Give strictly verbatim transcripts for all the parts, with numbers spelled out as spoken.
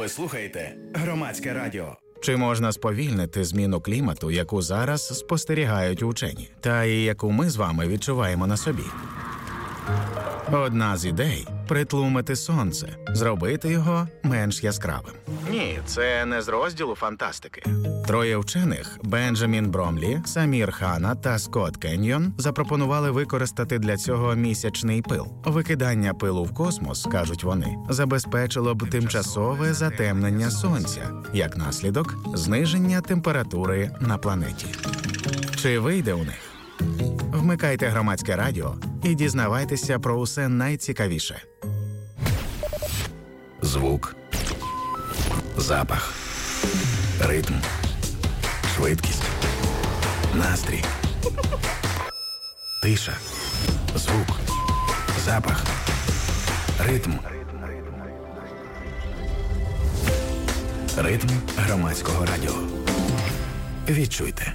Ви слухаєте Громадське радіо. Чи можна сповільнити зміну клімату, яку зараз спостерігають учені, та і яку ми з вами відчуваємо на собі? Одна з ідей – притлумити сонце, зробити його менш яскравим. Ні, це не з розділу фантастики. Троє вчених – Бенджамін Бромлі, Самір Хана та Скотт Кеньйон – запропонували використати для цього місячний пил. Викидання пилу в космос, кажуть вони, забезпечило б тимчасове затемнення сонця, як наслідок – зниження температури на планеті. Чи вийде у них? Вмикайте Громадське радіо і дізнавайтеся про усе найцікавіше. Звук, запах, ритм, швидкість, настрій, тиша, звук, запах, ритм. Ритм Громадського радіо. Відчуйте.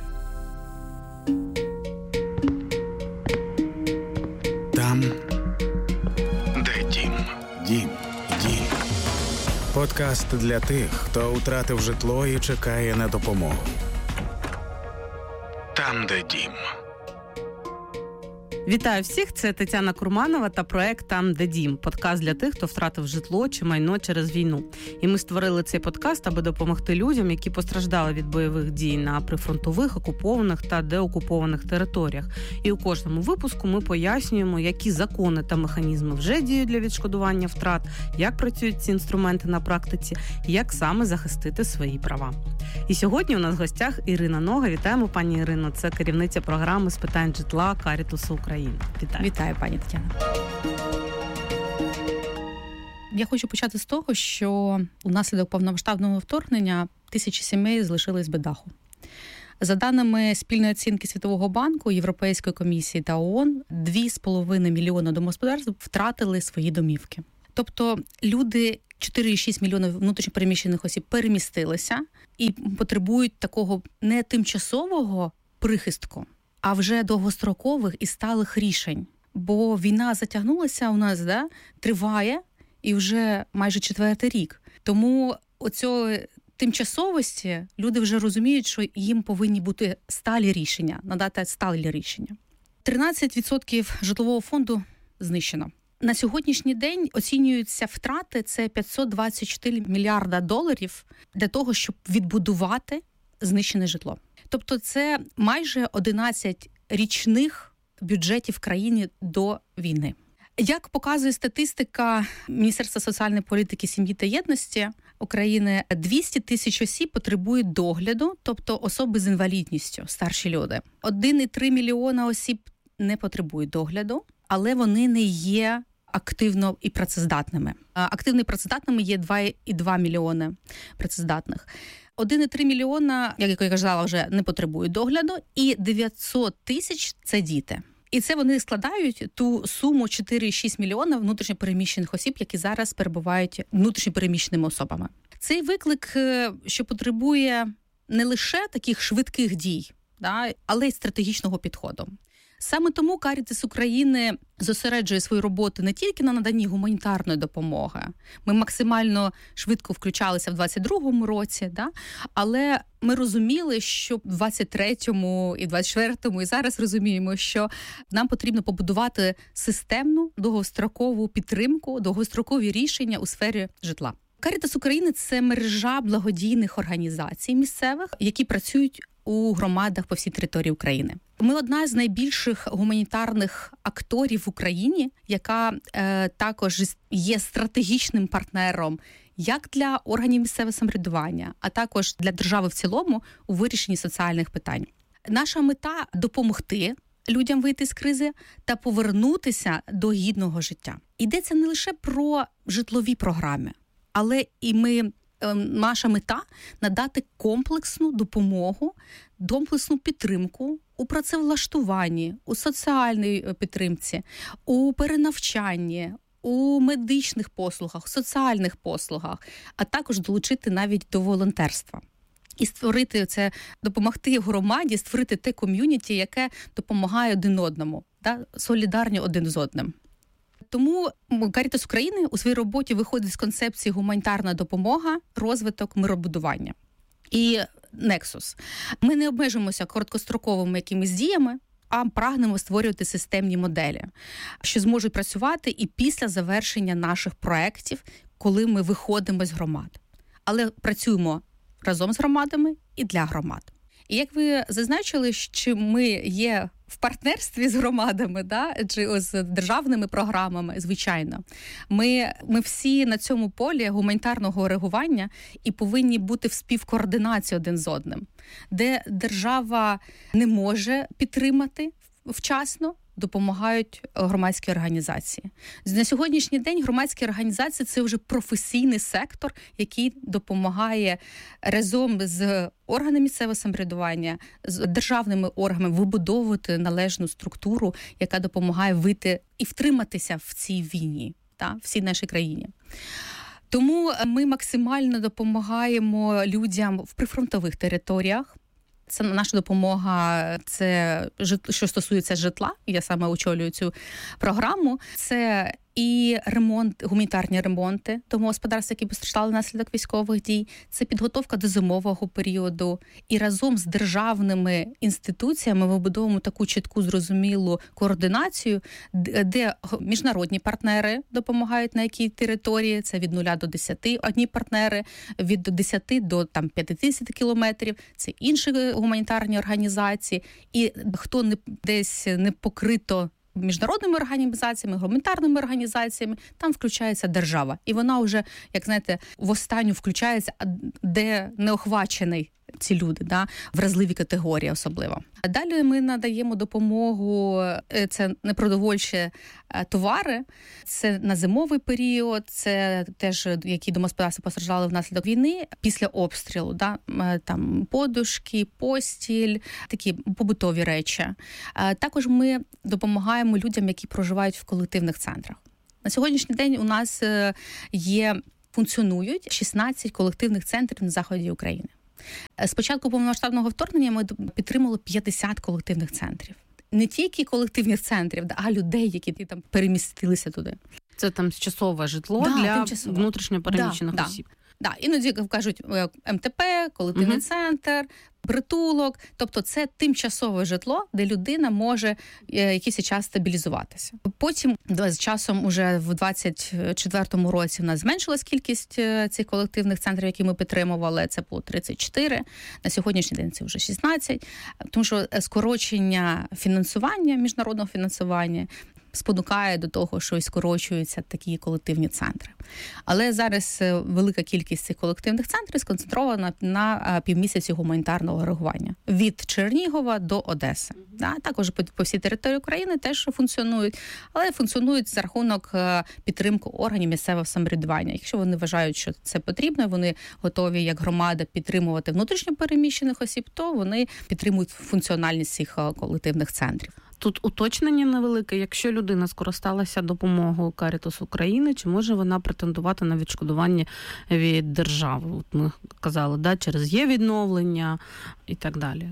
Там, де дім. Дім. Дім. Подкаст для тих, хто втратив житло і чекає на допомогу. Там, де дім. Вітаю всіх, це Тетяна Курманова та проект «Там, де дім». Подкаст для тих, хто втратив житло чи майно через війну. І ми створили цей подкаст, аби допомогти людям, які постраждали від бойових дій на прифронтових, окупованих та деокупованих територіях. І у кожному випуску ми пояснюємо, які закони та механізми вже діють для відшкодування втрат, як працюють ці інструменти на практиці, як саме захистити свої права. І сьогодні у нас в гостях Ірина Нога. Вітаємо, пані Ірино. Це керівниця програми з питань житла Карітасу України. Вітаю. Вітаю, пані Тетяна. Я хочу почати з того, що унаслідок повномасштабного вторгнення тисячі сімей залишились без даху. За даними спільної оцінки Світового банку, Європейської комісії та ООН, два з половиною мільйони домогосподарств втратили свої домівки. Тобто люди, чотири цілих шість десятих мільйонів внутрішньопереміщених осіб перемістилися і потребують такого не тимчасового прихистку, а вже довгострокових і сталих рішень. Бо війна затягнулася у нас, да, триває, і вже майже четвертий рік. Тому оцього тимчасовості люди вже розуміють, що їм повинні бути сталі рішення, надати сталі рішення. тринадцять відсотків житлового фонду знищено. На сьогоднішній день оцінюються втрати – це п'ятсот двадцять чотири мільярда доларів для того, щоб відбудувати знищене житло. Тобто це майже одинадцять річних бюджетів в країні до війни. Як показує статистика Міністерства соціальної політики, сім'ї та єдності України, двісті тисяч осіб потребують догляду, тобто особи з інвалідністю, старші люди. один цілих три мільйона осіб не потребують догляду, але вони не є активно і працездатними. Активно і працездатними є два цілих два мільйони працездатних. один цілих три мільйона, як я казала, вже не потребують догляду, і дев'ятсот тисяч – це діти. І це вони складають ту суму чотири цілих шість мільйона внутрішньопереміщених осіб, які зараз перебувають внутрішньопереміщеними особами. Цей виклик, що потребує не лише таких швидких дій, да, але й стратегічного підходу. Саме тому Карітас України зосереджує свою роботу не тільки на наданні гуманітарної допомоги. Ми максимально швидко включалися в двадцять другому році, да? Але ми розуміли, що в двадцять третьому і двадцять четвертому, і зараз розуміємо, що нам потрібно побудувати системну довгострокову підтримку, довгострокові рішення у сфері житла. Карітас України – це мережа благодійних організацій місцевих, які працюють у громадах по всій території України. Ми одна з найбільших гуманітарних акторів в Україні, яка е, також є стратегічним партнером як для органів місцевого самоврядування, а також для держави в цілому у вирішенні соціальних питань. Наша мета – допомогти людям вийти з кризи та повернутися до гідного життя. Йдеться не лише про житлові програми, але і ми наша мета – надати комплексну допомогу, комплексну підтримку у працевлаштуванні, у соціальній підтримці, у перенавчанні, у медичних послугах, соціальних послугах, а також долучити навіть до волонтерства. І створити це, допомогти громаді, створити те ком'юніті, яке допомагає один одному, да, солідарні один з одним. Тому Карітас України у своїй роботі виходить з концепції гуманітарна допомога, розвиток, миробудування. І Nexus. Ми не обмежуємося короткостроковими якимись діями, а прагнемо створювати системні моделі, що зможуть працювати і після завершення наших проєктів, коли ми виходимо з громад. Але працюємо разом з громадами і для громад. І як ви зазначили, що ми є в партнерстві з громадами, да, чи з державними програмами, звичайно, ми, ми всі на цьому полі гуманітарного реагування і повинні бути в співкоординації один з одним, де держава не може підтримати вчасно, допомагають громадські організації. На сьогоднішній день громадські організації – це вже професійний сектор, який допомагає разом з органами місцевого самоврядування, з державними органами вибудовувати належну структуру, яка допомагає вийти і втриматися в цій війні, та, в цій нашій країні. Тому ми максимально допомагаємо людям в прифронтових територіях. Це наша допомога, це що стосується житла, я саме очолюю цю програму. Це і ремонт, гуманітарні ремонти домогосподарств, які постраждали внаслідок військових дій, це підготовка до зимового періоду. І разом з державними інституціями ми вибудовуємо таку чітку, зрозумілу координацію, де міжнародні партнери допомагають на якій території, це від нуля до десяти, одні партнери, від десяти до там, п'ятдесят кілометрів, це інші гуманітарні організації. І хто не, десь не покрито міжнародними організаціями, гуманітарними організаціями, там включається держава. І вона вже, як знаєте, в останню включається, де не охвачений ці люди, да, вразливі категорії особливо. А далі ми надаємо допомогу, це непродовольчі товари, це на зимовий період, це теж, які домогосподарства постраждали внаслідок війни, після обстрілу, да, там подушки, постіль, такі побутові речі. Також ми допомагаємо людям, які проживають в колективних центрах. На сьогоднішній день у нас є, функціонують шістнадцять колективних центрів на заході України. З початку повномасштабного вторгнення ми підтримали п'ятдесят колективних центрів. Не тільки колективних центрів, а людей, які там перемістилися туди. Це там часове житло да, для тимчасово. внутрішньо переміщених да, осіб. Да. Да. Іноді кажуть ем те пе, колективний угу. центр, притулок. Тобто це тимчасове житло, де людина може якийсь час стабілізуватися. Потім з часом уже в двадцять четвертому році у нас зменшилась кількість цих колективних центрів, які ми підтримували. Це було тридцять чотири. На сьогоднішній день це вже шістнадцять. Тому що скорочення фінансування, міжнародного фінансування, спонукає до того, що і скорочуються такі колективні центри. Але зараз велика кількість цих колективних центрів сконцентрована на півмісяці гуманітарного реагування. Від Чернігова до Одеси. Да, також по, по всій території України теж функціонують, але функціонують за рахунок підтримки органів місцевого самоврядування. Якщо вони вважають, що це потрібно, вони готові як громада підтримувати внутрішньо переміщених осіб, то вони підтримують функціональність цих колективних центрів. Тут уточнення невелике. Якщо людина скористалася допомогою Карітас України, чи може вона претендувати на відшкодування від держави? От ми казали, да, через є відновлення і так далі.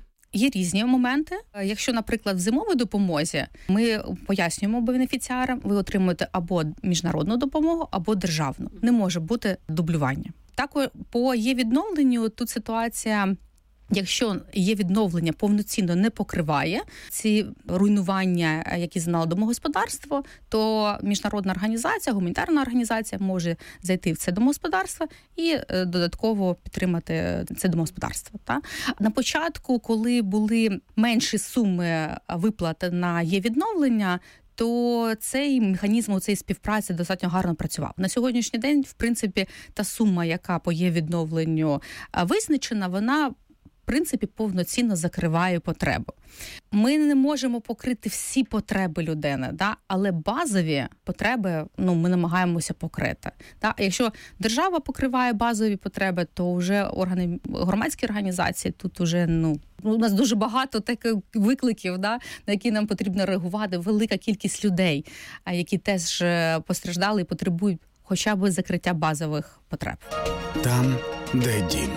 Є різні моменти. Якщо, наприклад, в зимовій допомозі ми пояснюємо бенефіціарам, ви отримуєте або міжнародну допомогу, або державну. Не може бути дублювання. Також по є відновленню тут ситуація. Якщо є відновлення, повноцінно не покриває ці руйнування, які зазнало домогосподарство, то міжнародна організація, гуманітарна організація може зайти в це домогосподарство і додатково підтримати це домогосподарство. Та? На початку, коли були менші суми виплат на є відновлення, то цей механізм, цієї співпраці достатньо гарно працював. На сьогоднішній день, в принципі, та сума, яка по є відновленню визначена, вона в принципі, повноцінно закриває потребу. Ми не можемо покрити всі потреби людини, да? Але базові потреби ну, ми намагаємося покрити. Да? Якщо держава покриває базові потреби, то вже органи, громадські організації, тут вже, ну, у нас дуже багато таких викликів, да? На які нам потрібно реагувати, велика кількість людей, які теж постраждали і потребують хоча б закриття базових потреб. Там, де дім.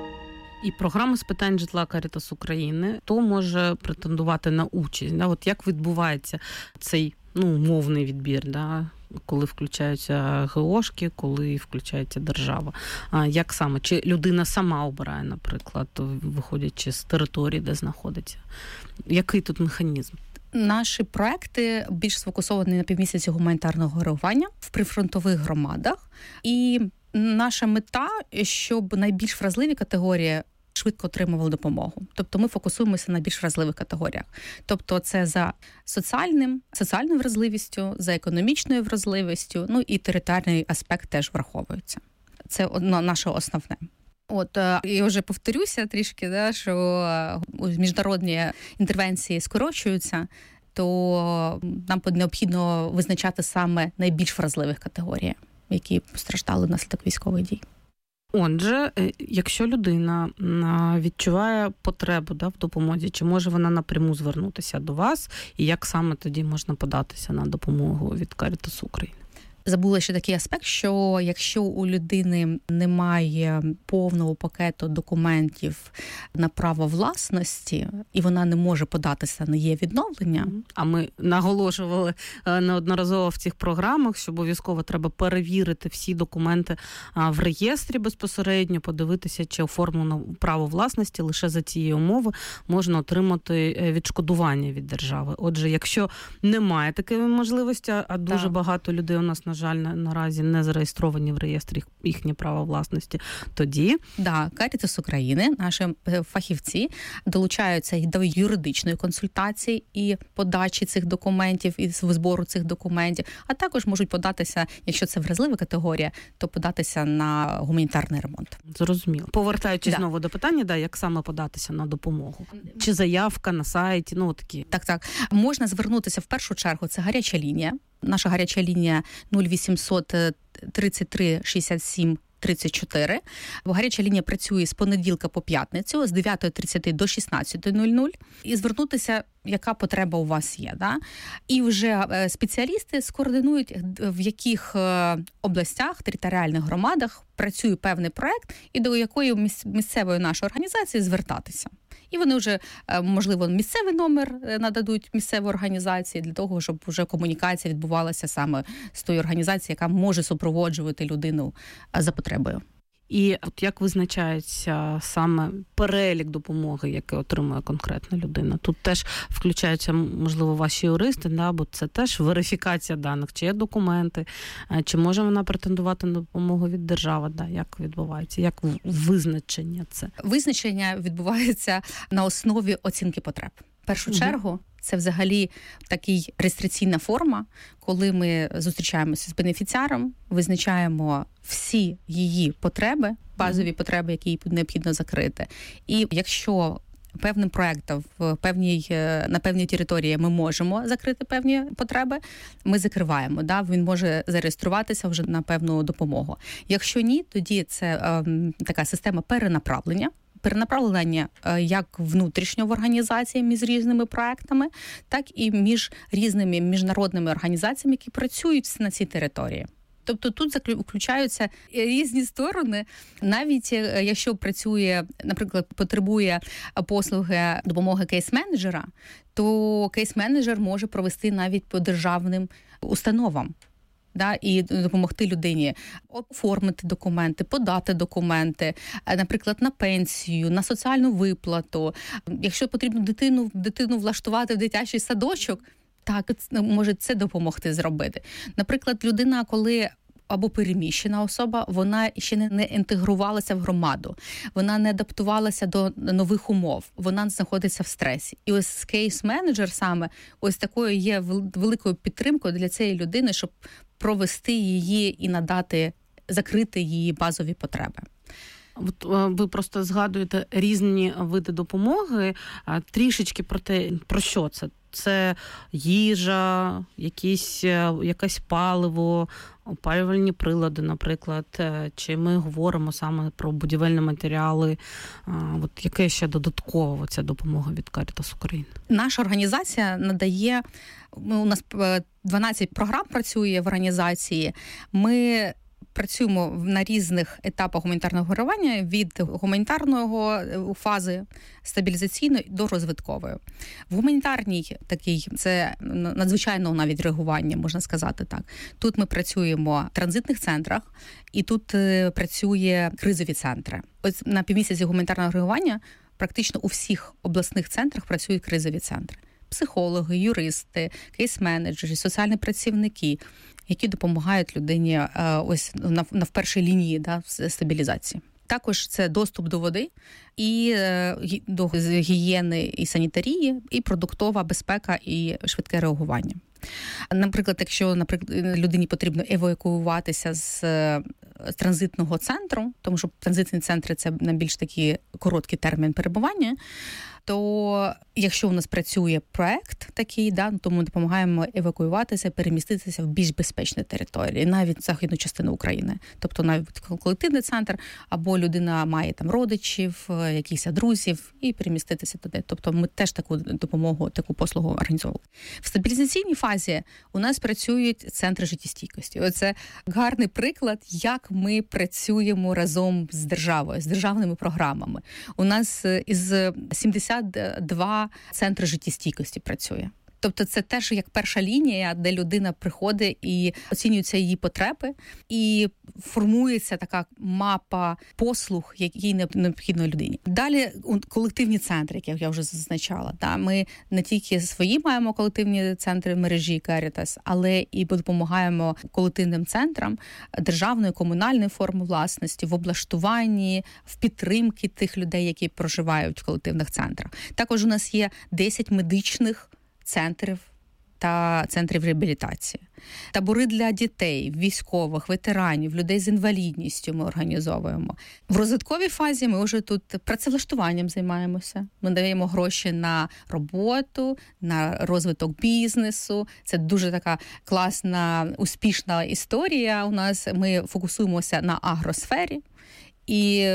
І програма з питань житла Карітас України, то може претендувати на участь. От як відбувається цей ну, мовний відбір, да? Коли включаються ГОшки, коли включається держава. А як саме? Чи людина сама обирає, наприклад, виходячи з території, де знаходиться? Який тут механізм? Наші проекти більш сфокусовані на півмісяці гуманітарного реагування в прифронтових громадах. І наша мета, щоб найбільш вразливі категорії швидко отримували допомогу. Тобто ми фокусуємося на більш вразливих категоріях. Тобто це за соціальним, соціальною вразливістю, за економічною вразливістю, ну і територіальний аспект теж враховується. Це наше основне. От, я вже повторюся трішки, да, що міжнародні інтервенції скорочуються, то нам необхідно визначати саме найбільш вразливих категорій, які постраждали внаслідок військових дій. Отже, якщо людина відчуває потребу, да, в допомозі, чи може вона напряму звернутися до вас, і як саме тоді можна податися на допомогу від Caritas України? Забула ще такий аспект, що якщо у людини немає повного пакету документів на право власності, і вона не може податися на її відновлення. А ми наголошували неодноразово в цих програмах, що обов'язково треба перевірити всі документи в реєстрі безпосередньо, подивитися, чи оформлено право власності, лише за цієї умови можна отримати відшкодування від держави. Отже, якщо немає такої можливості, а дуже так. багато людей у нас, на жаль, наразі не зареєстровані в реєстрі їхнє право власності, тоді... Да, Caritas України, наші фахівці долучаються і до юридичної консультації і подачі цих документів, і збору цих документів, а також можуть податися, якщо це вразлива категорія, то податися на гуманітарний ремонт. Зрозуміло. Повертаючись да. знову до питання, да, як саме податися на допомогу? Чи заявка на сайті, ну такі? Так, так. Можна звернутися в першу чергу, це гаряча лінія. Наша гаряча лінія нуль вісімсот тридцять три шістдесят сім тридцять чотири. Гаряча лінія працює з понеділка по п'ятницю з дев'ята тридцять до шістнадцята нуль нуль. І звернутися, яка потреба у вас є. Да? І вже спеціалісти скоординують, в яких областях, територіальних громадах працює певний проект і до якої місцевої нашої організації звертатися. І вони вже, можливо, місцевий номер нададуть місцевій організації для того, щоб вже комунікація відбувалася саме з тою організацією, яка може супроводжувати людину за потребою. І от як визначається саме перелік допомоги, який отримує конкретна людина? Тут теж включаються, можливо, ваші юристи, да, бо це теж верифікація даних, чи є документи, чи може вона претендувати на допомогу від держави, да, як відбувається, як визначення це? Визначення відбувається на основі оцінки потреб. В першу угу. чергу, це взагалі такий реєстраційна форма, коли ми зустрічаємося з бенефіціаром, визначаємо всі її потреби, базові mm-hmm. потреби, які їй необхідно закрити. І якщо певним проектом в певній, на певній території ми можемо закрити певні потреби, ми закриваємо. Да? Він може зареєструватися вже на певну допомогу. Якщо ні, тоді це е, така система перенаправлення. Перенаправлення як внутрішньо в організації між різними проектами, так і між різними міжнародними організаціями, які працюють на цій території. Тобто тут включаються різні сторони. Навіть якщо працює, наприклад, потребує послуги допомоги кейс-менеджера, то кейс-менеджер може провести навіть по державним установам. Да, і допомогти людині оформити документи, подати документи, наприклад, на пенсію, на соціальну виплату. Якщо потрібно дитину, дитину влаштувати в дитячий садочок, так, може це допомогти зробити. Наприклад, людина, коли або переміщена особа, вона ще не інтегрувалася в громаду, вона не адаптувалася до нових умов, вона знаходиться в стресі. І ось кейс-менеджер саме ось такою є великою підтримкою для цієї людини, щоб провести її і надати, закрити її базові потреби. От ви просто згадуєте різні види допомоги, трішечки про те, про що це? Це їжа, якісь, якесь паливо, опалювальні прилади, наприклад, чи ми говоримо саме про будівельні матеріали. От яке ще додатково ця допомога від Caritas України? Наша організація надає, у нас дванадцять програм працює в організації, ми працюємо на різних етапах гуманітарного реагування від гуманітарного фази стабілізаційної до розвиткової. В гуманітарній такій це надзвичайного навіть реагування, можна сказати так. Тут ми працюємо в транзитних центрах, і тут працює кризові центри. Ось на півмісяці гуманітарного реагування практично у всіх обласних центрах працюють кризові центри. Психологи, юристи, кейс-менеджери, соціальні працівники, які допомагають людині ось на, на в першій лінії, да, стабілізації. Також це доступ до води, і до гігієни і санітарії, і продуктова безпека, і швидке реагування. Наприклад, якщо, наприклад, людині потрібно евакуюватися з транзитного центру, тому що транзитні центри – це найбільш такий короткий термін перебування, то якщо у нас працює проект такий, да, то ми допомагаємо евакуюватися, переміститися в більш безпечні території, навіть в західну частину України. Тобто навіть колективний центр, або людина має там родичів, якихось друзів, і переміститися туди. Тобто ми теж таку допомогу, таку послугу організовували. В стабілізаційній фазі у нас працюють центри життєстійкості. Оце гарний приклад, як ми працюємо разом з державою, з державними програмами. У нас із сімдесят два центри життєстійкості працює. Тобто це теж як перша лінія, де людина приходить і оцінюються її потреби, і формується така мапа послуг, які необхідно людині. Далі колективні центри, як я вже зазначала. Да? Ми не тільки свої маємо колективні центри в мережі Caritas, але і допомагаємо колективним центрам державної, комунальної форми власності, в облаштуванні, в підтримці тих людей, які проживають в колективних центрах. Також у нас є десять медичних центрів та центрів реабілітації. Табори для дітей, військових, ветеранів, людей з інвалідністю ми організовуємо. В розвитковій фазі ми вже тут працевлаштуванням займаємося. Ми даємо гроші на роботу, на розвиток бізнесу. Це дуже така класна, успішна історія у нас. Ми фокусуємося на агросфері і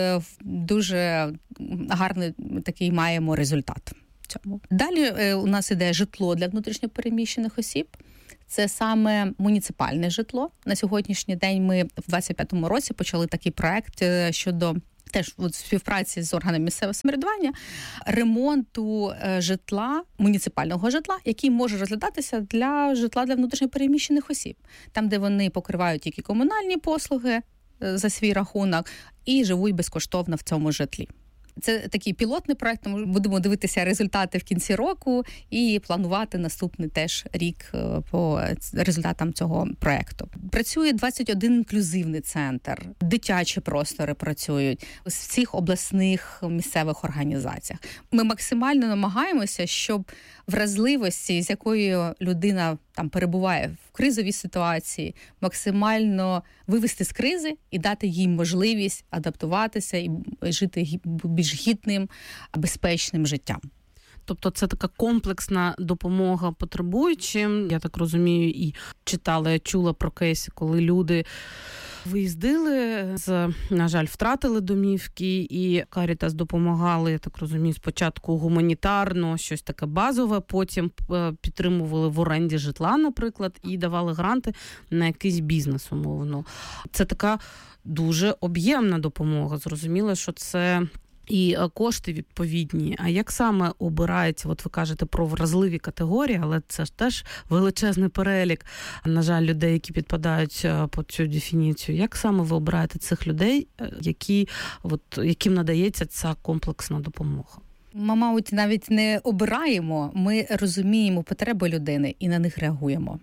дуже гарний такий маємо результат. Цьому. Далі у нас іде житло для внутрішньопереміщених осіб. Це саме муніципальне житло. На сьогоднішній день ми в двадцять п'ятому році почали такий проект щодо теж в співпраці з органами місцевого самоврядування ремонту житла, муніципального житла, який може розглядатися для житла для внутрішньопереміщених осіб. Там, де вони покривають тільки комунальні послуги за свій рахунок і живуть безкоштовно в цьому житлі. Це такий пілотний проект, ми будемо дивитися результати в кінці року і планувати наступний теж рік по результатам цього проекту. Працює двадцять один інклюзивний центр, дитячі простори працюють в всіх обласних місцевих організаціях. Ми максимально намагаємося, щоб вразливості, з якою людина там перебуває в кризовій ситуації, максимально вивести з кризи і дати їй можливість адаптуватися і жити більш гідним, безпечним життям. Тобто це така комплексна допомога потребуючим. Я так розумію, і читала, я чула про кейси, коли люди виїздили, з, на жаль, втратили домівки, і Caritas допомагали, я так розумію, спочатку гуманітарно, щось таке базове, потім підтримували в оренді житла, наприклад, і давали гранти на якийсь бізнес, умовно. Це така дуже об'ємна допомога. Зрозуміло, що це і кошти відповідні. А як саме обирається, от ви кажете про вразливі категорії, але це ж теж величезний перелік, на жаль, людей, які підпадають під цю дефініцію. Як саме ви обираєте цих людей, які, от, яким надається ця комплексна допомога? Ми, мабуть, навіть не обираємо, ми розуміємо потреби людини і на них реагуємо.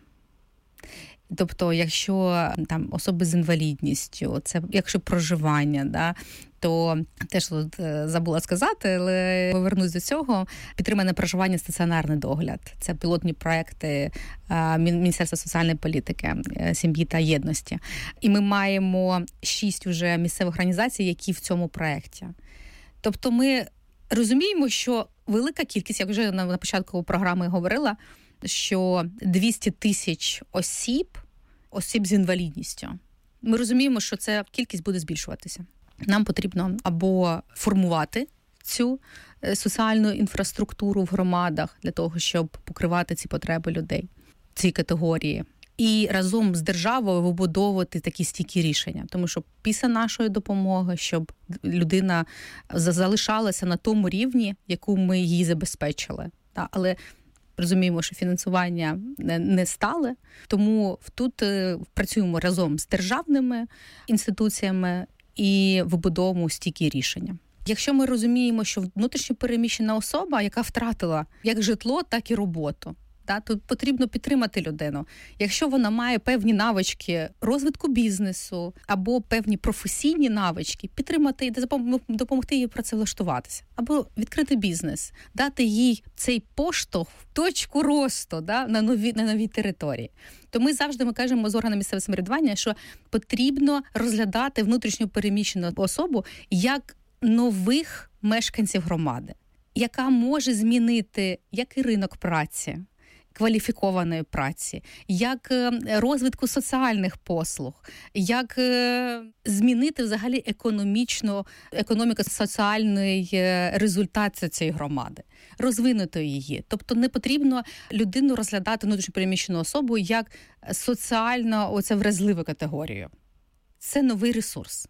Тобто, якщо там особи з інвалідністю, це якщо проживання, да, то теж тут забула сказати, але повернусь до цього. Підтримане проживання, стаціонарний догляд. Це пілотні проекти Міністерства соціальної політики, сім'ї та єдності. І ми маємо шість уже місцевих організацій, які в цьому проекті. Тобто ми розуміємо, що велика кількість, як вже на початку програми говорила, що двісті тисяч осіб, осіб з інвалідністю. Ми розуміємо, що ця кількість буде збільшуватися. Нам потрібно або формувати цю соціальну інфраструктуру в громадах для того, щоб покривати ці потреби людей, ці категорії, і разом з державою вибудовувати такі стійкі рішення. Тому що після нашої допомоги, щоб людина залишалася на тому рівні, яку ми їй забезпечили. Але розуміємо, що фінансування не стали, тому тут працюємо разом з державними інституціями і вибудовуємо стійкі рішення. Якщо ми розуміємо, що внутрішньо переміщена особа, яка втратила як житло, так і роботу, та, то потрібно підтримати людину. Якщо вона має певні навички розвитку бізнесу або певні професійні навички, підтримати і допомогти їй працевлаштуватися. Або відкрити бізнес, дати їй цей поштовх, точку росту, да, на нові, на новій території. То ми завжди ми кажемо з органами місцевого самоврядування, що потрібно розглядати внутрішньо переміщену особу як нових мешканців громади, яка може змінити як і ринок праці, кваліфікованої праці, як розвитку соціальних послуг, як змінити взагалі економічно, економіко-соціальний результат цієї громади, розвинути її. Тобто не потрібно людину розглядати, внутрішньо переміщену особу, як соціально оце вразливу категорію. Це новий ресурс.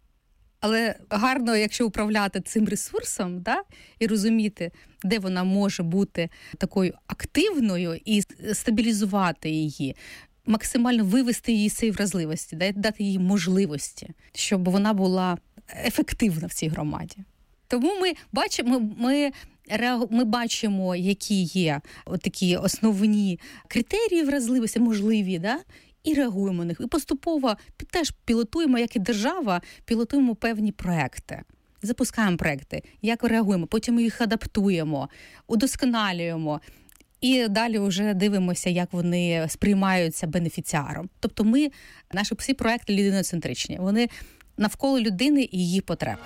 Але гарно, якщо управляти цим ресурсом, да, і розуміти, де вона може бути такою активною і стабілізувати її, максимально вивести її з цієї вразливості, дати їй можливості, щоб вона була ефективна в цій громаді. Тому ми бачимо, ми, ми бачимо, які є такі основні критерії вразливості, можливі, да, і реагуємо на них. І поступово теж пілотуємо, як і держава, пілотуємо певні проекти. Запускаємо проекти, як реагуємо, потім ми їх адаптуємо, удосконалюємо. І далі вже дивимося, як вони сприймаються бенефіціаром. Тобто ми, наші всі проекти людиноцентричні. Вони навколо людини і її потреб.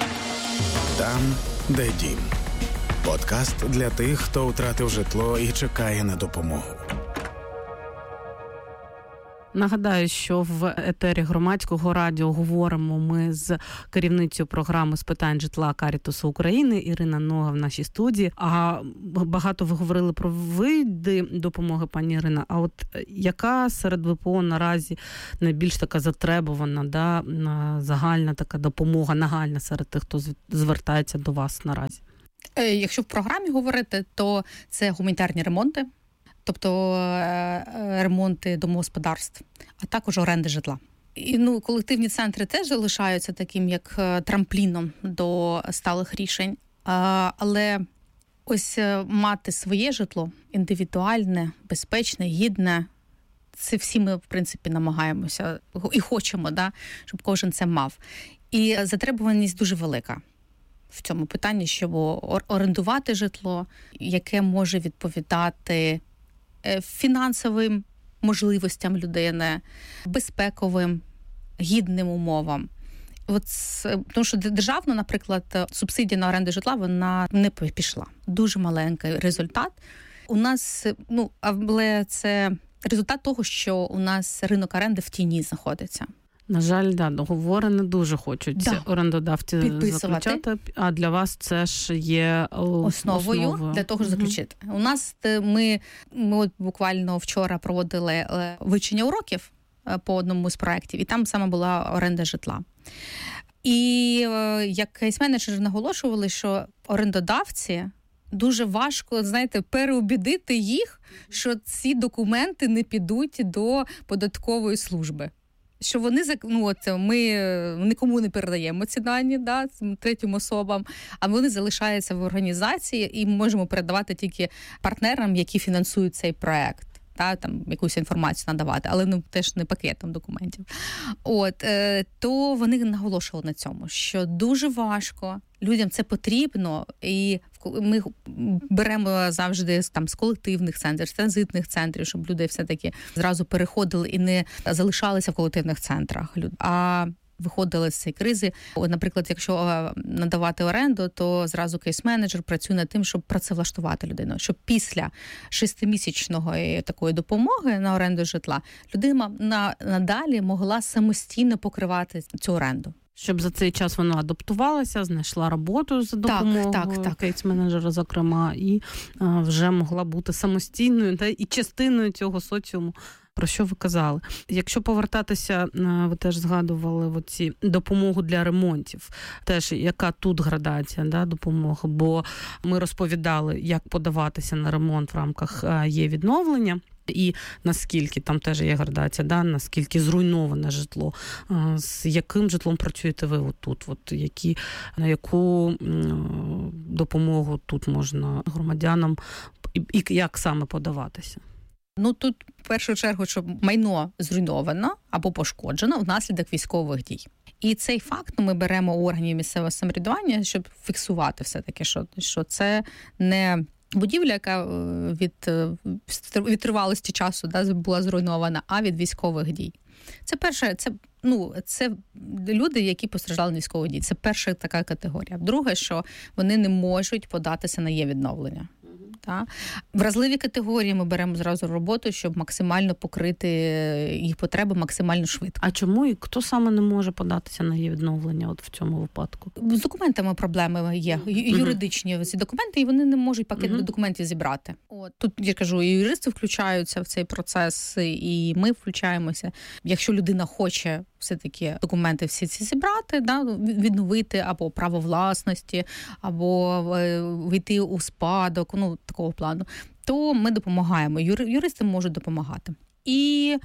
Там, де дім. Подкаст для тих, хто втратив житло і чекає на допомогу. Нагадаю, що в етері Громадського радіо говоримо ми з керівницею програми з питань житла Карітасу України Ірина Нога в нашій студії. А багато ви говорили про види допомоги, пані Ірина. А от яка серед ВПО наразі найбільш така затребувана, да, загальна така допомога, нагальна серед тих, хто звертається до вас наразі? Якщо в програмі говорити, то це гуманітарні ремонти. Тобто ремонти домогосподарств, а також оренди житла. І, ну, колективні центри теж залишаються таким, як трампліном до сталих рішень. А, але ось мати своє житло, індивідуальне, безпечне, гідне, це всі ми, в принципі, намагаємося і хочемо, да, щоб кожен це мав. І затребуваність дуже велика в цьому питанні, щоб орендувати житло, яке може відповідати фінансовим можливостям людини, безпековим, гідним умовам. От, тому що державна, наприклад, субсидія на оренду житла, вона не пішла. Дуже маленький результат. У нас, ну, але це результат того, що у нас ринок оренди в тіні знаходиться. На жаль, да, договори не дуже хочуть да. орендодавці заключати, а для вас це ж є основою, основою. Для того, щоб заключити. Угу. У нас ми, ми от буквально вчора проводили вивчення уроків по одному з проєктів, і там саме була оренда житла. І як кейс-менеджери наголошували, що орендодавці дуже важко, знаєте, переубідити їх, що ці документи не підуть до податкової служби. Що вони, ну, от, ми нікому не передаємо ці дані, да, третім особам, а вони залишаються в організації і ми можемо передавати тільки партнерам, які фінансують цей проект. Та, там, якусь інформацію надавати, але ну, теж не пакетом документів. От, е, то вони наголошували на цьому, що дуже важко, людям це потрібно, і ми беремо завжди там, з колективних центрів, з транзитних центрів, щоб люди все-таки зразу переходили і не залишалися в колективних центрах, а виходили з цієї кризи. Наприклад, якщо надавати оренду, то зразу кейс-менеджер працює над тим, щоб працевлаштувати людину, щоб після шестимісячної такої допомоги на оренду житла людина надалі могла самостійно покривати цю оренду. Щоб за цей час вона адаптувалася, знайшла роботу за допомогою так, так, так. кейс-менеджера, зокрема, і а, вже могла бути самостійною та, і частиною цього соціуму Про що ви казали? Якщо повертатися, ви теж згадували оці допомогу для ремонтів. Теж яка тут градація, да, допомоги? Бо ми розповідали, як подаватися на ремонт в рамках є відновлення. І наскільки там теж є градація, да, наскільки зруйноване житло. З яким житлом працюєте ви отут? От які, на яку допомогу тут можна громадянам і, і як саме подаватися? Ну, тут, в першу чергу, що майно зруйновано або пошкоджено внаслідок військових дій. І цей факт ми беремо у органів місцевого самоврядування, щоб фіксувати все-таки, що, що це не будівля, яка від, від тривалості часу, да, була зруйнована, а від військових дій. Це перше, це, ну, це люди, які постраждали від військових дій. Це перша така категорія. Друге, що вони не можуть податися на є-відновлення. Та? Вразливі категорії ми беремо зразу роботу, щоб максимально покрити їх потреби максимально швидко. А чому і хто саме не може податися на її відновлення от в цьому випадку? З документами проблеми є. Юридичні uh-huh. ці документи, і вони не можуть пакет uh-huh. документів зібрати. От. Тут, я кажу, і юристи включаються в цей процес, і ми включаємося. Якщо людина хоче все-таки документи всі ці зібрати, да, відновити або право власності, або війти у спадок, ну, такого плану, то ми допомагаємо. Юристи можуть допомагати. І,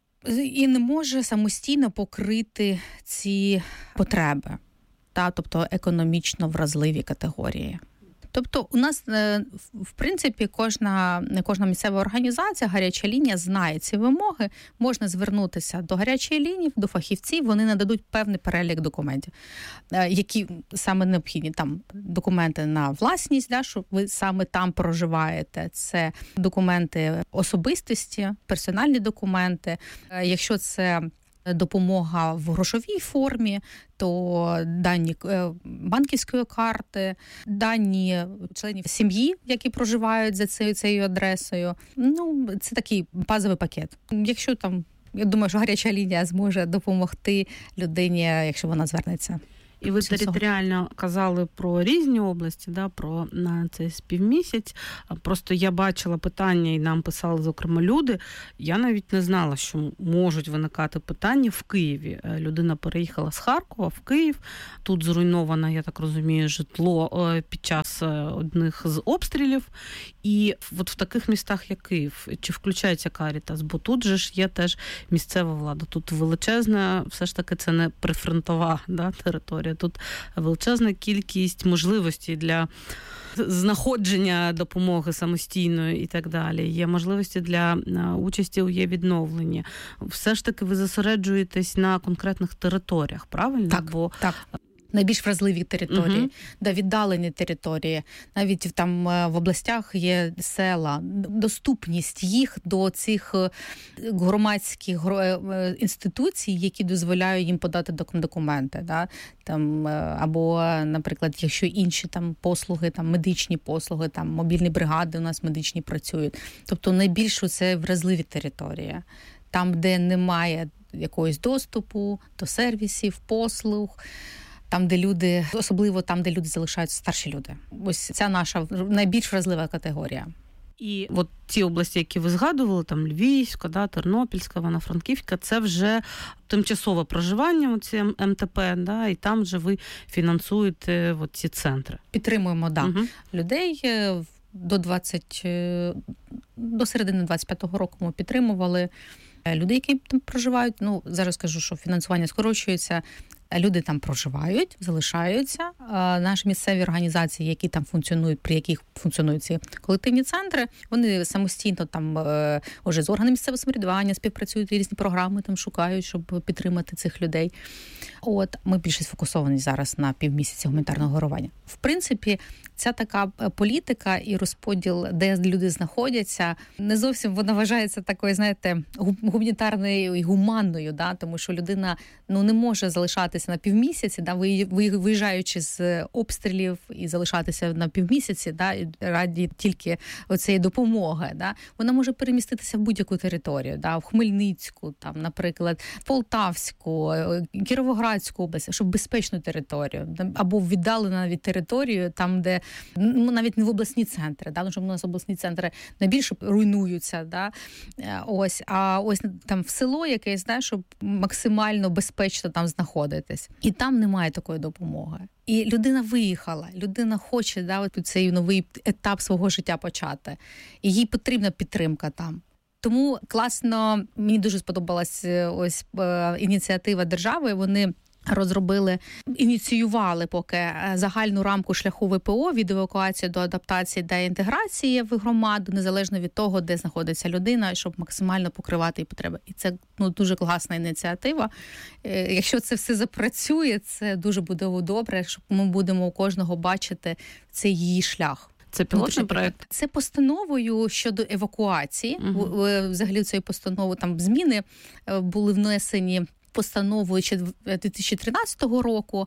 і не може самостійно покрити ці потреби, та, тобто економічно вразливі категорії. Тобто у нас, в принципі, кожна, кожна місцева організація, гаряча лінія знає ці вимоги, можна звернутися до гарячої лінії, до фахівців, вони нададуть певний перелік документів, які саме необхідні. Там документи на власність, да, що ви саме там проживаєте, це документи особистості, персональні документи. Якщо це допомога в грошовій формі, то дані банківської карти, дані членів сім'ї, які проживають за цією, цією адресою. Ну, це такий базовий пакет. Якщо там, я думаю, що гаряча лінія зможе допомогти людині, якщо вона звернеться. І ви територіально казали про різні області, да, про на цей співмісяць. Просто я бачила питання, і нам писали, зокрема, люди. Я навіть не знала, що можуть виникати питання в Києві. Людина переїхала з Харкова в Київ. Тут зруйновано, я так розумію, житло під час одних з обстрілів. І от в таких містах, як Київ, чи включається Карітас? Бо тут же ж є теж місцева влада. Тут величезна, все ж таки, це не прифронтова, да, територія. Тут величезна кількість можливостей для знаходження допомоги самостійної і так далі. Є можливості для участі у є-відновленні. Все ж таки ви зосереджуєтесь на конкретних територіях, правильно? Так, Бо... так. Найбільш вразливі території, uh-huh. да, віддалені території. Навіть там в областях є села. Доступність їх до цих громадських інституцій, які дозволяють їм подати документи. Да? Там, або, наприклад, якщо інші там послуги, там медичні послуги, там мобільні бригади у нас медичні працюють. Тобто найбільше це вразливі території. Там, де немає якогось доступу до сервісів, послуг, там, де люди, особливо там, де люди залишаються, старші люди. Ось ця наша найбільш вразлива категорія. І от ті області, які ви згадували, там Львівська, да, Тернопільська, Івано-Франківська, це вже тимчасове проживання, оці ем те пе, да, і там же ви фінансуєте от ці центри. Підтримуємо, да, угу. людей до двадцять до середини двадцять п'ятого року ми підтримували людей, які там проживають. Ну, зараз скажу, що фінансування скорочується. Люди там проживають, залишаються. Наші місцеві організації, які там функціонують, при яких функціонують ці колективні центри, вони самостійно там вже з органами місцевого самоврядування співпрацюють, різні програми там шукають, щоб підтримати цих людей. От ми більше сфокусовані зараз на півмісяці гуманітарного горювання. В принципі, ця така політика і розподіл, де люди знаходяться, не зовсім вона вважається такою, знаєте, гуманітарною і гуманною, да, тому що людина, ну, не може залишатися на півмісяці, да, виїжджаючи з без обстрілів і залишатися на півмісяці, да, раді тільки оцієї допомоги, да, вона може переміститися в будь-яку територію, да, в Хмельницьку, там, наприклад, Полтавську, Кіровоградську область, щоб безпечну територію, або віддалена від територію, там, де, ну, навіть не в обласні центри, да, тому що у нас обласні центри найбільше руйнуються, да, ось, а ось там в село якесь, да, щоб максимально безпечно там знаходитись. І там немає такої допомоги. І людина виїхала, людина хоче, да, от цей новий етап свого життя почати. І їй потрібна підтримка там. Тому класно, мені дуже сподобалась ось е, ініціатива держави, вони розробили, ініціювали поки загальну рамку шляху ВПО від евакуації до адаптації та інтеграції в громаду, незалежно від того, де знаходиться людина, щоб максимально покривати її потреби. І це, ну, дуже класна ініціатива. Якщо це все запрацює, це дуже буде добре, щоб ми будемо у кожного бачити цей її шлях. Це пілотний проект? Це постановою щодо евакуації. Uh-huh. Взагалі цієї постанови там зміни були внесені постановою ще дві тисячі тринадцятого року,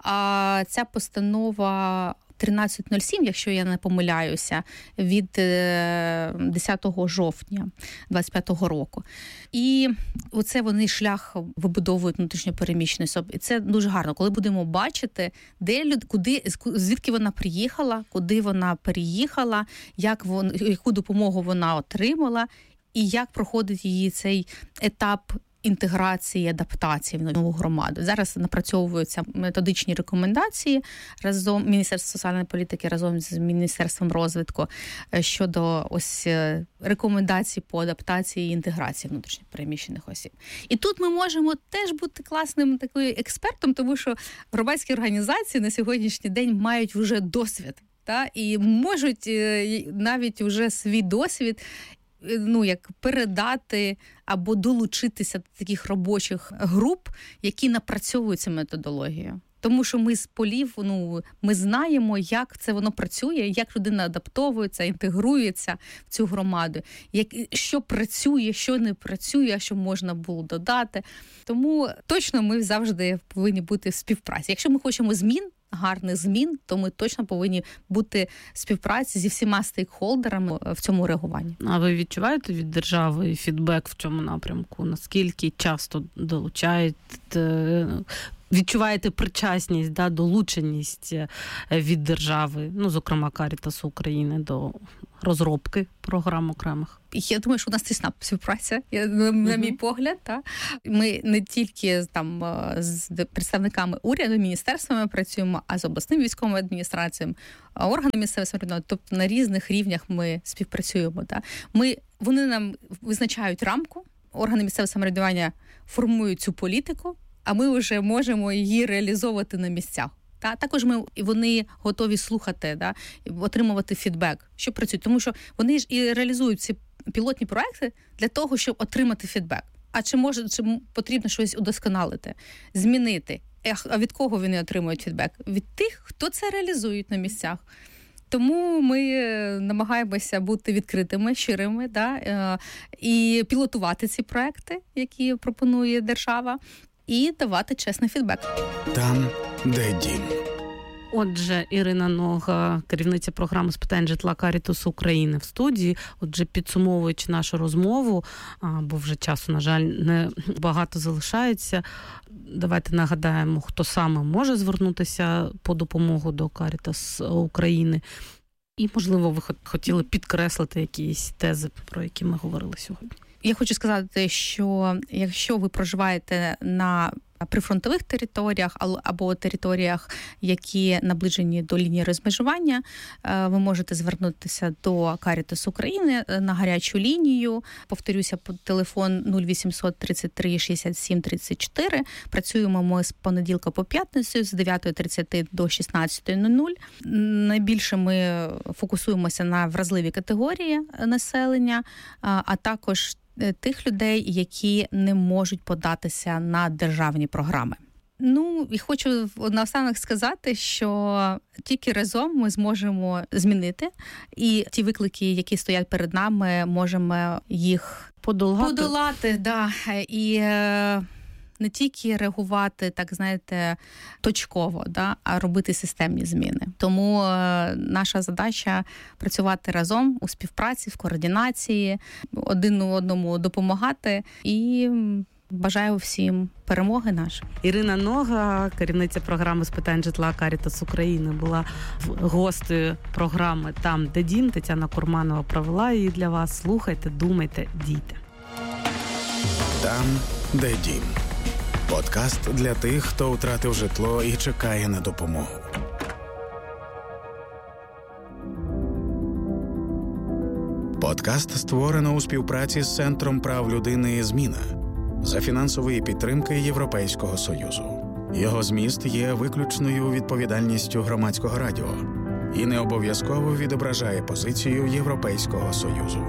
а ця постанова тринадцять нуль сім, якщо я не помиляюся, від десятого жовтня двадцять п'ятого року. І оце вони шлях вибудовують внутрішньопереміщеної особи. І це дуже гарно, коли будемо бачити, де люд, куди, звідки вона приїхала, куди вона переїхала, як вон, яку допомогу вона отримала, і як проходить її цей етап інтеграції, адаптації в нову громаду. Зараз напрацьовуються методичні рекомендації разом Міністерство соціальної політики разом з Міністерством розвитку щодо ось рекомендацій по адаптації і інтеграції внутрішньо переміщених осіб. І тут ми можемо теж бути класним таким експертом, тому що громадські організації на сьогоднішній день мають вже досвід, та, і можуть навіть вже свій досвід, ну, як передати або долучитися до таких робочих груп, які напрацьовують цю методологію. Тому що ми з полів, ну, ми знаємо, як це воно працює, як людина адаптовується, інтегрується в цю громаду, як, що працює, що не працює, що можна було додати. Тому точно ми завжди повинні бути в співпраці. Якщо ми хочемо змін, гарних змін, то ми точно повинні бути в співпраці зі всіма стейкхолдерами в цьому реагуванні. А ви відчуваєте від держави фідбек в цьому напрямку? Наскільки часто долучаєте, відчуваєте причасність, да, долученість від держави, ну, зокрема, Карітасу України до розробки програм окремих? Я думаю, що у нас тісна співпраця, я, на, на мій погляд. Та. Ми не тільки там з представниками уряду, міністерствами працюємо, а з обласними військовими адміністраціями, органами місцевого самоврядування, тобто на різних рівнях ми співпрацюємо. Та. Ми, вони нам визначають рамку, органи місцевого самоврядування формують цю політику, а ми вже можемо її реалізовувати на місцях. Та також ми вони готові слухати, да, отримувати фідбек, що працюють, тому що вони ж і реалізують ці пілотні проекти для того, щоб отримати фідбек. А чи може чи потрібно щось удосконалити, змінити? А від кого вони отримують фідбек? Від тих, хто це реалізують на місцях. Тому ми намагаємося бути відкритими, щирими, да, і пілотувати ці проекти, які пропонує держава, і давати чесний фідбек. Там, де дім. Отже, Ірина Нога, керівниця програми з питань житла Карітасу України в студії. Отже, підсумовуючи нашу розмову, бо вже часу, на жаль, не багато залишається, давайте нагадаємо, хто саме може звернутися по допомогу до Карітас України. І, можливо, ви хотіли підкреслити якісь тези, про які ми говорили сьогодні. Я хочу сказати, що якщо ви проживаєте на прифронтових територіях або територіях, які наближені до лінії розмежування, ви можете звернутися до Карітас України на гарячу лінію. Повторюся, телефон нуль вісімсот тридцять три шістдесят сім тридцять чотири. Працюємо ми з понеділка по п'ятницю з дев'ята тридцять до шістнадцята нуль нуль. Найбільше ми фокусуємося на вразливі категорії населення, а також тих людей, які не можуть податися на державні програми. Ну, і хочу наостанок сказати, що тільки разом ми зможемо змінити, і ті виклики, які стоять перед нами, можемо їх подолати. Подолати, да. І не тільки реагувати, так знаєте, точково, да, а робити системні зміни. Тому е, наша задача працювати разом у співпраці, в координації, один одному допомагати і бажаю всім перемоги нашої. Ірина Нога, керівниця програми з питань житла Карітас України, була гостею програми «Там, де дім». Тетяна Курманова провела її для вас. Слухайте, думайте, дійте. «Там, де дім». Подкаст для тих, хто втратив житло і чекає на допомогу. Подкаст створено у співпраці з Центром прав людини «Зміна» за фінансової підтримки Європейського Союзу. Його зміст є виключною відповідальністю Громадського радіо і не обов'язково відображає позицію Європейського Союзу.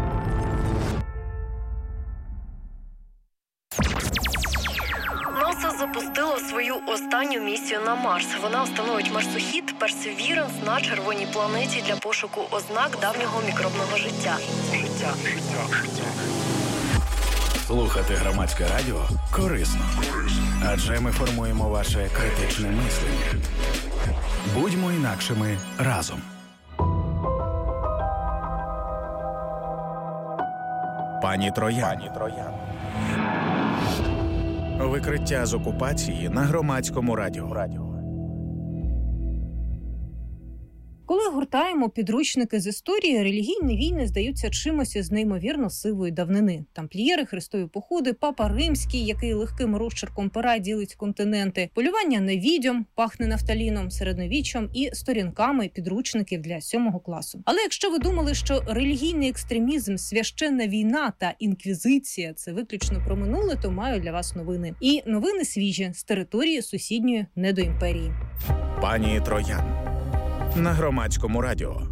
НАСА запустила свою останню місію на Марс. Вона встановить марсохід Perseverance на червоній планеті для пошуку ознак давнього мікробного життя. Життя. Слухати Громадське радіо корисно, адже ми формуємо ваше критичне мислення. Будьмо інакшими разом. Пані Троян. Викриття з окупації на Громадському радіо. Коли гуртаємо підручники з історії, релігійні війни здаються чимось із неймовірно сивої давнини. Тамплієри, хрестові походи, папа римський, який легким розчерком пера ділить континенти, полювання на відьом, пахне нафталіном, середньовіччям і сторінками підручників для сьомого класу. Але якщо ви думали, що релігійний екстремізм, священна війна та інквізиція – це виключно про минуле, то маю для вас новини. І новини свіжі з території сусідньої недоімперії. Пані Троян. На Громадському радіо.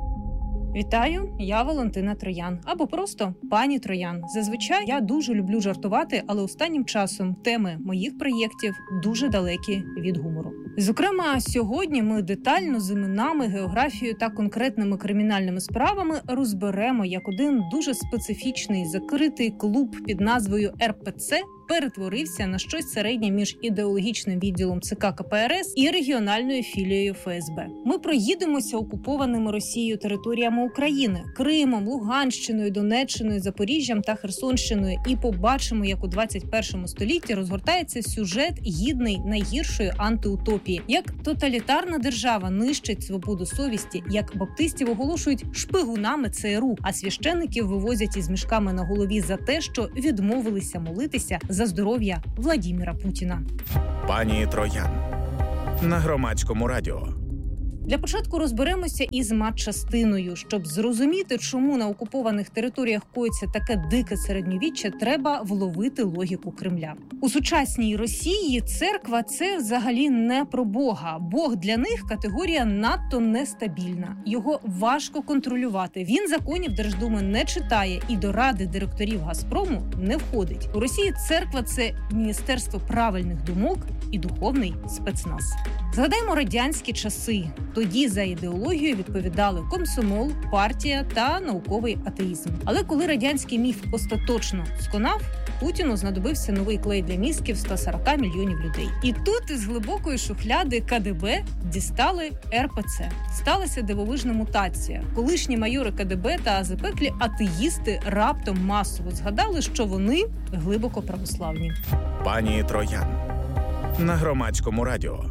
Вітаю, я Валентина Троян, або просто пані Троян. Зазвичай я дуже люблю жартувати, але останнім часом теми моїх проєктів дуже далекі від гумору. Зокрема, сьогодні ми детально з іменами, географією та конкретними кримінальними справами розберемо, як один дуже специфічний закритий клуб під назвою ер пе це перетворився на щось середнє між ідеологічним відділом це ка ка пе ер ес і регіональною філією еф ес бе. Ми проїдемося окупованими Росією територіями України – Кримом, Луганщиною, Донеччиною, Запоріжжям та Херсонщиною і побачимо, як у двадцять першому столітті розгортається сюжет гідний найгіршої антиутопії. Як тоталітарна держава нищить свободу совісті, як баптистів оголошують шпигунами це ер у, а священиків вивозять із мішками на голові за те, що відмовилися молитися за здоров'я Владіміра Путіна. Пані Троян. На Громадському радіо. Для початку розберемося із матчастиною. Щоб зрозуміти, чому на окупованих територіях коїться таке дике середньовіччя, треба вловити логіку Кремля. У сучасній Росії церква – це взагалі не про Бога. Бог для них – категорія надто нестабільна. Його важко контролювати. Він законів Держдуми не читає і до ради директорів Газпрому не входить. У Росії церква – це міністерство правильних думок і духовний спецназ. Згадаймо радянські часи. Тоді за ідеологією відповідали комсомол, партія та науковий атеїзм. Але коли радянський міф остаточно сконав, Путіну знадобився новий клей для мізків ста сорока мільйонів людей. І тут із глибокої шухляди ка де бе дістали ер пе це. Сталася дивовижна мутація. Колишні майори ка де бе та запеклі атеїсти раптом масово згадали, що вони глибоко православні. Пані Троян. На Громадському радіо.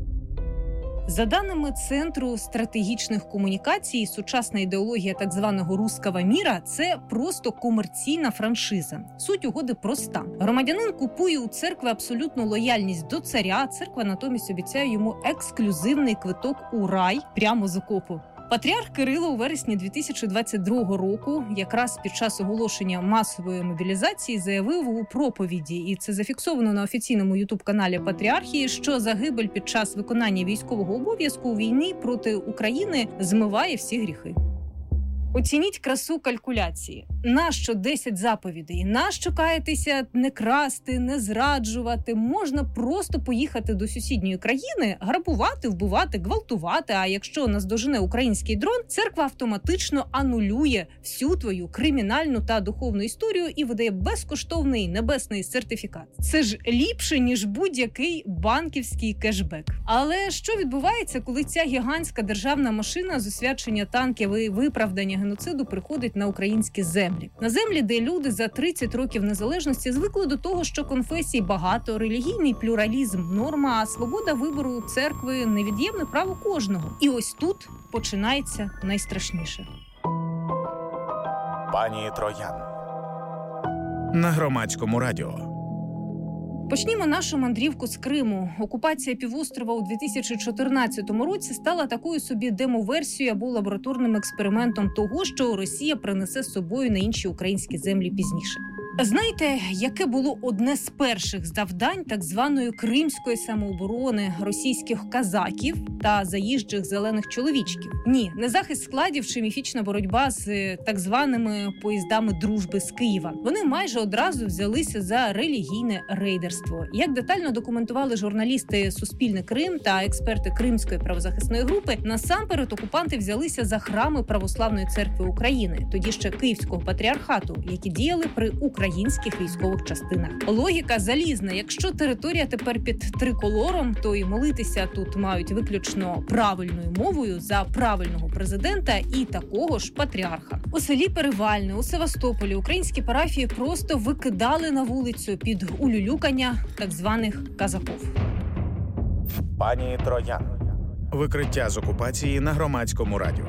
За даними Центру стратегічних комунікацій, сучасна ідеологія так званого «русского міра» – це просто комерційна франшиза. Суть угоди проста. Громадянин купує у церкви абсолютну лояльність до царя, церква натомість обіцяє йому ексклюзивний квиток у рай прямо з окопу. Патріарх Кирило у вересні дві тисячі двадцять другого року, якраз під час оголошення масової мобілізації, заявив у проповіді, і це зафіксовано на офіційному ютуб-каналі Патріархії, що загибель під час виконання військового обов'язку у війні проти України змиває всі гріхи. Оцініть красу калькуляції. нащо десять заповідей? Нащо каятися, не красти, не зраджувати? Можна просто поїхати до сусідньої країни, грабувати, вбивати, гвалтувати. А якщо наздожене український дрон, церква автоматично анулює всю твою кримінальну та духовну історію і видає безкоштовний небесний сертифікат. Це ж ліпше, ніж будь-який банківський кешбек. Але що відбувається, коли ця гігантська державна машина з освячення танків і виправдання геноциду приходить на українські землі? На землі, де люди за тридцять років незалежності звикли до того, що конфесій багато, релігійний плюралізм – норма, а свобода вибору церкви – невід'ємне право кожного. І ось тут починається найстрашніше. Пані Троян. На Громадському радіо. Почнімо нашу мандрівку з Криму. Окупація півострова у дві тисячі чотирнадцятому році стала такою собі демо-версією або лабораторним експериментом того, що Росія принесе з собою на інші українські землі пізніше. Знаєте, яке було одне з перших завдань так званої кримської самооборони російських казаків та заїжджих зелених чоловічків? Ні, не захист складів чи міфічна боротьба з так званими поїздами дружби з Києва. Вони майже одразу взялися за релігійне рейдерство. Як детально документували журналісти «Суспільне Крим» та експерти Кримської правозахисної групи, насамперед окупанти взялися за храми Православної церкви України, тоді ще Київського патріархату, які діяли при українських українських військових частинах. Логіка залізна. Якщо територія тепер під триколором, то і молитися тут мають виключно правильною мовою за правильного президента і такого ж патріарха. У селі Перевальне, у Севастополі українські парафії просто викидали на вулицю під улюлюкання так званих казаков. Пані Троян. Викриття з окупації на Громадському радіо.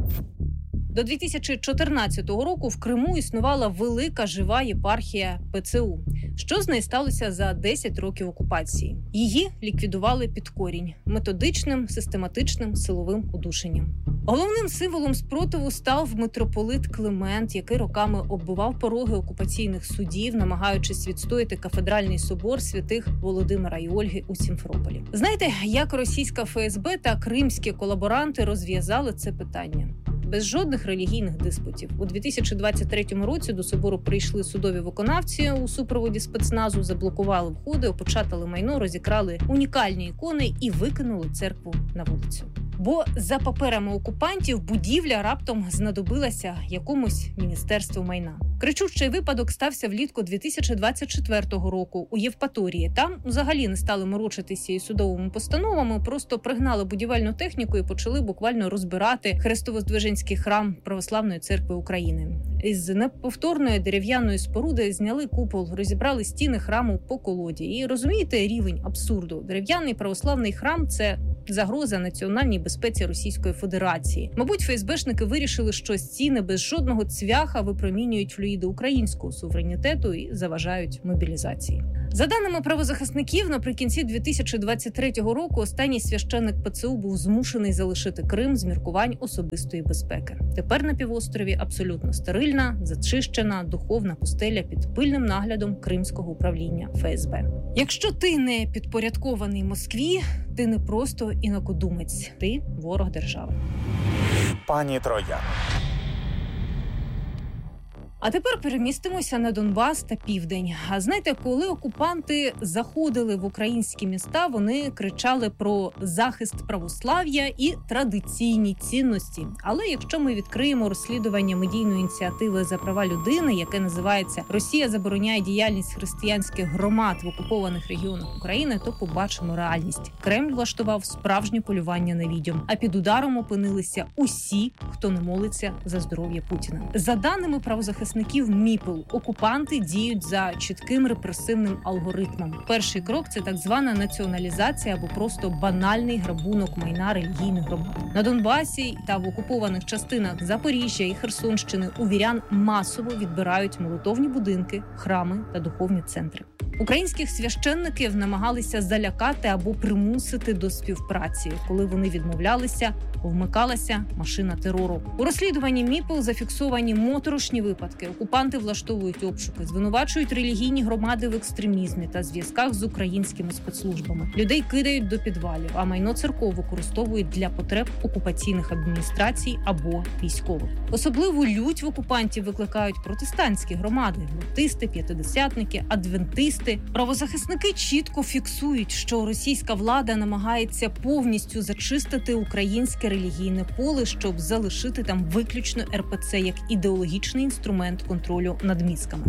До дві тисячі чотирнадцятого року в Криму існувала велика жива єпархія ПЦУ. Що з нею сталося за десять років окупації? Її ліквідували під корінь – методичним, систематичним силовим удушенням. Головним символом спротиву став митрополит Климент, який роками оббивав пороги окупаційних судів, намагаючись відстояти кафедральний собор святих Володимира і Ольги у Сімферополі. Знаєте, як російська ФСБ та кримські колаборанти розв'язали це питання? Без жодних релігійних диспутів. У дві тисячі двадцять третьому році до собору прийшли судові виконавці у супроводі спецназу, заблокували входи, опечатали майно, розікрали унікальні ікони і викинули церкву на вулицю. Бо за паперами окупантів будівля раптом знадобилася якомусь міністерству майна. Кричущий випадок стався влітку дві тисячі двадцять четвертого року у Євпаторії. Там взагалі не стали морочитися із судовими постановами, просто пригнали будівельну техніку і почали буквально розбирати Хрестово-Здвиженський храм Православної церкви України. Із неповторної дерев'яної споруди зняли купол, розібрали стіни храму по колоді. І розумієте рівень абсурду? Дерев'яний православний храм – це загроза національній безпеці Російської Федерації. Мабуть, ФСБшники вирішили, що стіни без жодного цвяха випромінюють флюїди українського суверенітету і заважають мобілізації. За даними правозахисників, наприкінці дві тисячі двадцять третього року останній священник ПЦУ був змушений залишити Крим з міркувань особистої безпеки. Тепер на півострові абсолютно стерильна, зачищена, духовна пустеля під пильним наглядом Кримського управління ФСБ. Якщо ти не підпорядкований Москві, ти не просто інакодумець, ти ворог держави. Пані Троян. А тепер перемістимося на Донбас та Південь. А знаєте, коли окупанти заходили в українські міста, вони кричали про захист православ'я і традиційні цінності. Але якщо ми відкриємо розслідування медійної ініціативи за права людини, яке називається «Росія забороняє діяльність християнських громад в окупованих регіонах України», то побачимо реальність. Кремль влаштував справжнє полювання на відьом, а під ударом опинилися усі, хто не молиться за здоров'я Путіна. За даними правозахисників МІПЛ, окупанти діють за чітким репресивним алгоритмом. Перший крок – це так звана націоналізація або просто банальний грабунок майна релігійних громад. На Донбасі та в окупованих частинах Запоріжжя і Херсонщини у вірян масово відбирають молитовні будинки, храми та духовні центри. Українських священників намагалися залякати або примусити до співпраці. Коли вони відмовлялися, вмикалася машина терору. У розслідуванні МІПЛ зафіксовані моторошні випадки. Окупанти влаштовують обшуки, звинувачують релігійні громади в екстремізмі та зв'язках з українськими спецслужбами. Людей кидають до підвалів, а майно церков використовують для потреб окупаційних адміністрацій або військових. Особливу лють в окупантів викликають протестантські громади – баптисти, п'ятидесятники, адвентисти. Правозахисники чітко фіксують, що російська влада намагається повністю зачистити українське релігійне поле, щоб залишити там виключно ер пе це як ідеологічний інструмент контролю над мізками.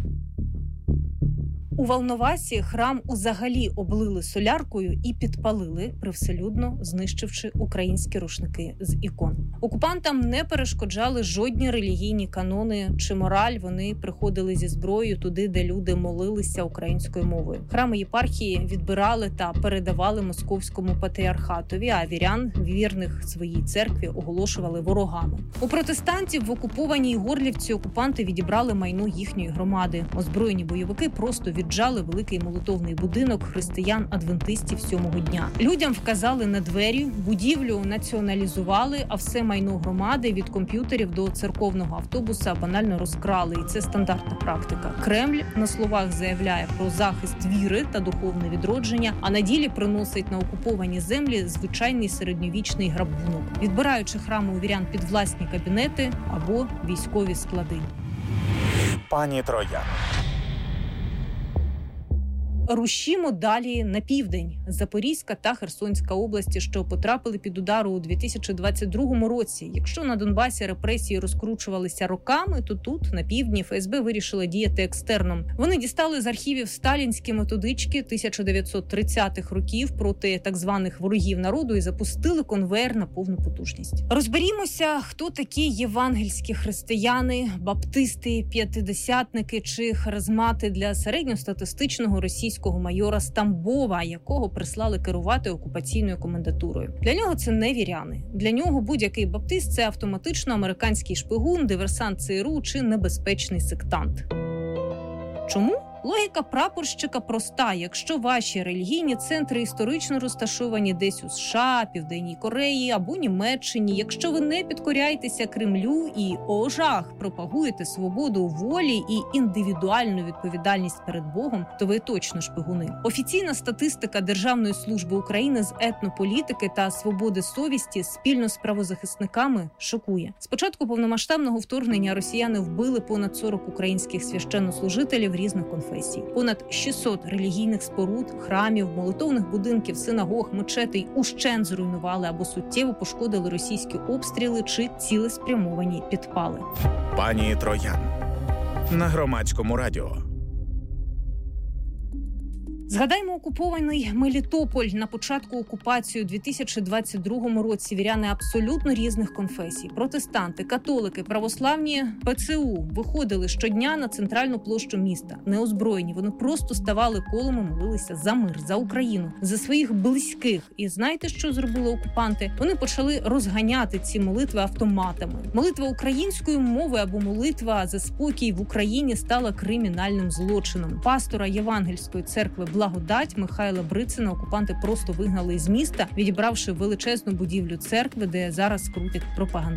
У Волновасі храм узагалі облили соляркою і підпалили, привселюдно знищивши українські рушники з ікон. Окупантам не перешкоджали жодні релігійні канони чи мораль. Вони приходили зі зброєю туди, де люди молилися українською мовою. Храми єпархії відбирали та передавали московському патріархатові, а вірян, вірних своїй церкві, оголошували ворогами. У протестантів в окупованій Горлівці окупанти відібрали майно їхньої громади. Озброєні бойовики просто від Віджали великий молитовний будинок християн-адвентистів сьомого дня. Людям вказали на двері, будівлю націоналізували, а все майно громади від комп'ютерів до церковного автобуса банально розкрали. І це стандартна практика. Кремль на словах заявляє про захист віри та духовне відродження, а на ділі приносить на окуповані землі звичайний середньовічний грабунок, відбираючи храми у вірян під власні кабінети або військові склади. Пані Троян. Рушімо далі на південь. Запорізька та Херсонська області, що потрапили під удар у дві тисячі двадцять другому році. Якщо на Донбасі репресії розкручувалися роками, то тут, на півдні, еф ес бе вирішила діяти екстерном. Вони дістали з архівів сталінські методички тисяча дев'ятсот тридцятих років проти так званих ворогів народу і запустили конвейер на повну потужність. Розберімося, хто такі євангельські християни, баптисти, п'ятидесятники чи харизмати для середньостатистичного російського майора Стамбова, якого прислали керувати окупаційною комендатурою. Для нього це не віряни. Для нього будь-який баптист – це автоматично американський шпигун, диверсант це ер у чи небезпечний сектант. Чому? Логіка прапорщика проста. Якщо ваші релігійні центри історично розташовані десь у США, Південній Кореї або Німеччині, якщо ви не підкоряєтеся Кремлю і, о жах, пропагуєте свободу волі і індивідуальну відповідальність перед Богом, то ви точно шпигуни. Офіційна статистика Державної служби України з етнополітики та свободи совісті спільно з правозахисниками шокує. З початку повномасштабного вторгнення росіяни вбили понад сорок українських священнослужителів різних конфесій. Понад шістсот релігійних споруд, храмів, молитовних будинків, синагог, мечетей ущен зруйнували або суттєво пошкодили російські обстріли чи цілеспрямовані підпали. Пані Троян на Громадському радіо. Згадаймо окупований Мелітополь. На початку окупації у дві тисячі двадцять другому році віряни абсолютно різних конфесій – протестанти, католики, православні, пе це у – виходили щодня на центральну площу міста. Неозброєні. Вони просто ставали колом і молилися за мир, за Україну, за своїх близьких. І знаєте, що зробили окупанти? Вони почали розганяти ці молитви автоматами. Молитва українською мовою або молитва за спокій в Україні стала кримінальним злочином. Пастора Євангельської церкви Благодать Михайла Брицина окупанти просто вигнали із міста, відібравши величезну будівлю церкви, де зараз крутять пропаганду.